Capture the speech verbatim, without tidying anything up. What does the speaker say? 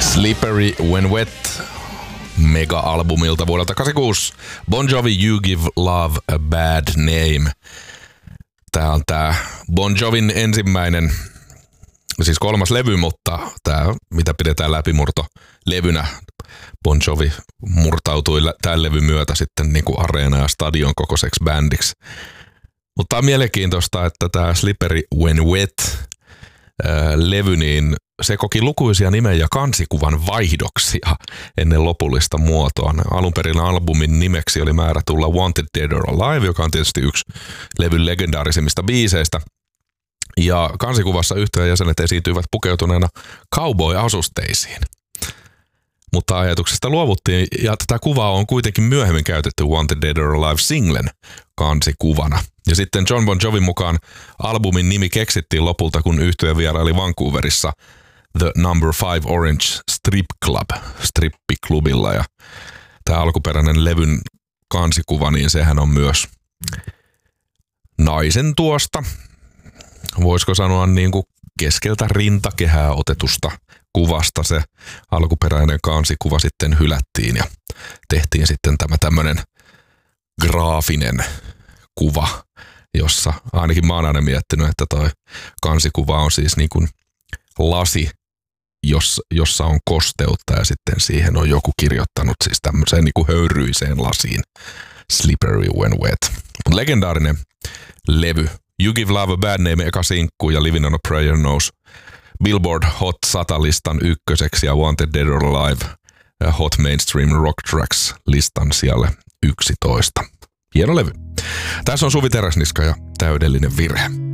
Slippery When Wet mega-albumilta vuodelta kahdeksankymmentäkuusi. Bon Jovi, You Give Love a Bad Name. Tää on tää Bon Jovin ensimmäinen, siis kolmas levy, mutta tää, mitä pidetään läpimurtolevynä. Bon Jovi murtautui tämän levyn myötä sitten niin kuin areena- ja stadion kokoiseksi bändiksi. Mutta on mielenkiintoista, että tämä Slippery When Wet ää, levy, niin se koki lukuisia nimen ja kansikuvan vaihdoksia ennen lopullista muotoa. Alun perin albumin nimeksi oli määrä tulla Wanted Dead or Alive, joka on tietysti yksi levyn legendaarisimmista biiseistä. Ja kansikuvassa yhtiön jäsenet esiintyivät pukeutuneena cowboy-asusteisiin. Mutta ajatuksesta luovuttiin, ja tätä kuvaa on kuitenkin myöhemmin käytetty Wanted Dead or Alive-singlen kansikuvana. Ja sitten John Bon Jovin mukaan albumin nimi keksittiin lopulta, kun yhtye vieraili Vancouverissa The Number Five Orange Strip Club, strippiklubilla. Ja tämä alkuperäinen levyn kansikuva, niin sehän on myös naisen tuosta, voisiko sanoa niin kuin keskeltä rintakehää otetusta kuvasta. Se alkuperäinen kansikuva sitten hylättiin ja tehtiin sitten tämä tämmöinen graafinen kuva, jossa ainakin mä oon aina miettinyt, että toi kansikuva on siis niin kuin lasi, jossa on kosteutta ja sitten siihen on joku kirjoittanut siis tämmöiseen niin kuin höyryiseen lasiin Slippery When Wet. Mutta legendaarinen levy. You Give Love a Bad Name, eka sinkku ja Living on a Prayer nousi Billboard Hot sata-listan ykköseksi ja Wanted Dead or Alive Hot Mainstream Rock Tracks listan sijalle yksitoista. Hieno levy. Tässä on Suvi Teräsniska ja Täydellinen virhe.